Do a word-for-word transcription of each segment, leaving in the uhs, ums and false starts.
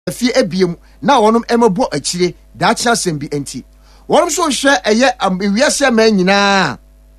fie ebiem na wonum emebo akire daachia sembi enti wonum so hwe eye wiase man nyina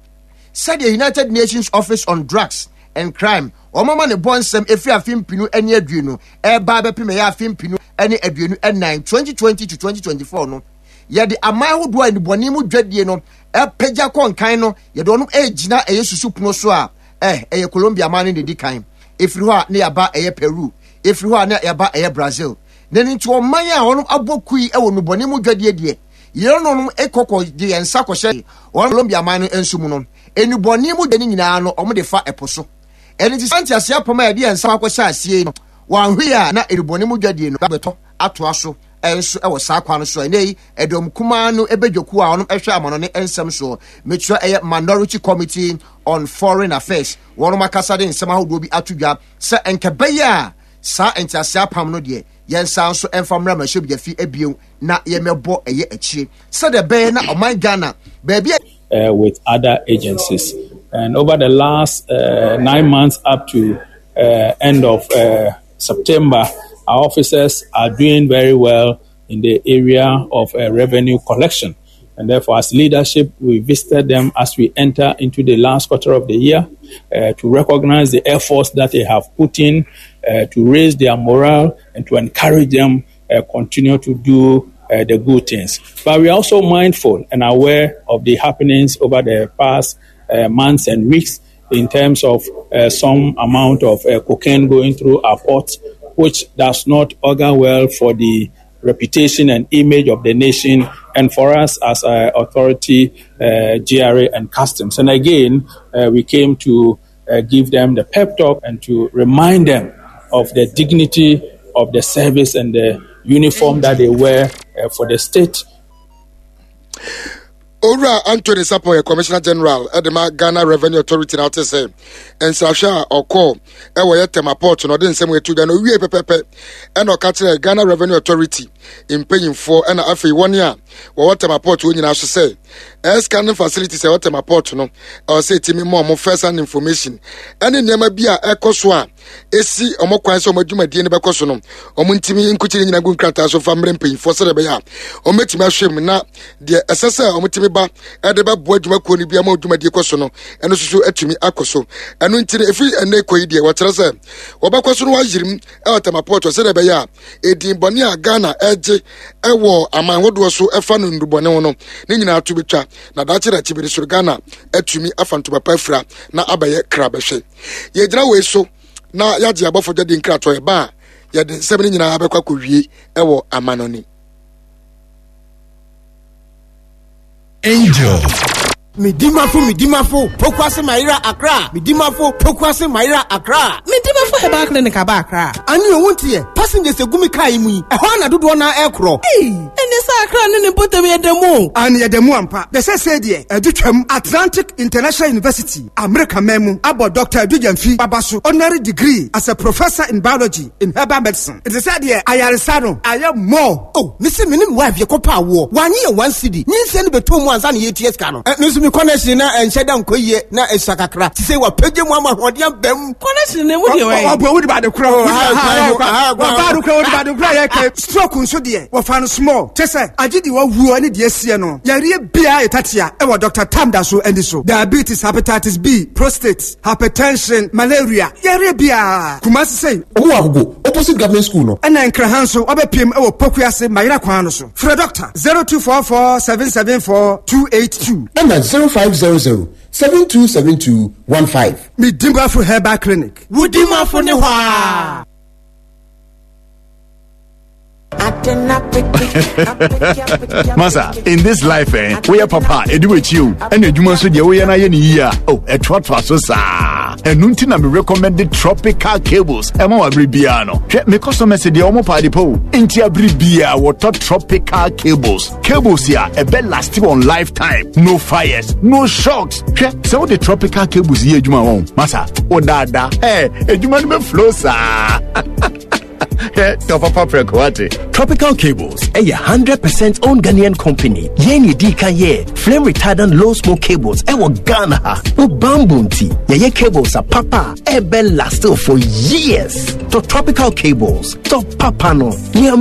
said the United Nations Office on Drugs and Crime omama ne bonsem efi afimpinu ene aduenu e ba be pime ya afimpinu ene aduenu nine twenty twenty to twenty twenty-four no ye de aman hodo ani boni mu dwadie no e pagya konkan no ye de onum e gina eye susupuno so a eh eye Colombia man ne di kan efiri ho a ne yaba eye Peru efiri ho a ne yaba eye Brazil neni to man ya onum abokui e wonu boni mu dwadie de ye no onum ekoko de ensa kohye on Colombia man ensumu no enu boni mu dani nyina no omo de fa eposo eni ti santi asia poma ya de ensa akosha asie no wan hwe a na eriboni mu dwadie no beto ato aso enso e wo sa kwa no so nei edom kuma no ebedwoku a onom ehwe amano ne ensem so metro eye Minority Committee on Foreign Affairs wonom akasa de ensem ahodo bi atudwa se enkebeya a sa entiasia pam no de yensa so enfamra ma hyebi afi ebien na yemebo eye akire se de be na oman Ghana baby uh, with other agencies, and over the last uh, nine months up to uh, end of uh, September, our officers are doing very well in the area of uh, revenue collection. And therefore, as leadership, we visited them as we enter into the last quarter of the year uh, to recognize the efforts that they have put in uh, to raise their morale and to encourage them uh, continue to do uh, the good things. But we are also mindful and aware of the happenings over the past uh, months and weeks in terms of uh, some amount of uh, cocaine going through our ports, which does not augur well for the reputation and image of the nation and for us as uh, authority, uh, G R A and customs. And again, uh, we came to uh, give them the pep talk and to remind them of the dignity of the service and the uniform that they wear uh, for the state. Ora Anthony Sapo, Commissioner General, Edema Ghana Revenue Authority, now to say, and Sasha or call, Ewa Tema Port, no, then same way to the no we pepe, and or catch Ghana Revenue Authority in paying for and after one year, or what Tema Port, when you have to say, as scanning facilities, what Tema Port, no, or say to me more, more first hand information, and in Yamabia, Echo Swan, A C, or more quite so much, my dear Nebacosono, or Muntimi in Kutin in a good cratas of family paying for Sarabaya, or Metimashim, now, the assessor, or Mutimi. Edeba boadwuma ko ni bia ma odwuma die koso no eno so atumi akoso eno ntire efi ene koyi die wakyere se obakoso no wayirim e otama port se de be ya edin bone a Ghana eje ewo amanwodo so efa no ndubone no ne nyina ato betwa na da kyere kibiri so Ghana atumi afanto papa fra na abaye krabehwe ye gira we so na yaje abofo de nkrato e ba ye de sebene nyina abekwa kowie ewo amanoni Angel. Midimafo, Midimafo, Pokwase Maira Accra. Midimafo, Pokwase Maira Accra. Midimafo Heba Clinic Aba Accra. Ani o wontie, passengers e gumi kai mu. E ho na dodo na ekro. Hey, ene sa Accra ne ne botem ye demo. Ani ye demo ampa. Be se se de, edutwam Atlantic International University, America memu, abo Doctor Edujamfi Babaso, honorary degree as a professor in biology in herbal medicine. It is said here, ayaresa no, aye more. Oh, nisi minim wife ye kopa wo. One year one city. Nisi ne beto mu ansa ne ye T S ka no. Mi connection na ensheda nkoye na esakakra ti say wa page mu amahode ambam connection ne mu de we obo wudi ba de kura ho ha ba do kura wudi ba de kura ye ke stroke nso de wo fa no small te say agidi wa wuo ne de asie no yare bia etatia e wo Doctor Tamda so endi so diabetes, hepatitis B, prostate, hypertension, malaria yare bia kuma say owo agogo opposite government school no and nkra hanso obepiem e wo Pokuase Maira kwan no so for doctor zero two four four seven seven four two eight two and zero five zero zero seven two seven two one five. Midimafo Herbal Clinic. Wudimafo ne hwa. Masa, in this life, eh, we are papa, edu with you, and you must do we are in year. Oh, a trot was so sa. And Nuntina me recommended tropical cables. Emo abribiano. Me customer said the omo party po. Intia bribia water tropical cables. Cables here, a bell lasting on lifetime. No fires, no shocks. So the tropical cables here, Juma home. Masa, oh dada, hey, a Juma me flow sa. Yeah, Papa Prekwate. Tropical Cables, a one hundred percent owned Ghanaian company. Yeni di kanye, flame retardant low smoke cables, ewa Ghana ha. O bambunti, ye cables are papa, ebe last for years. To Tropical Cables, to papa no.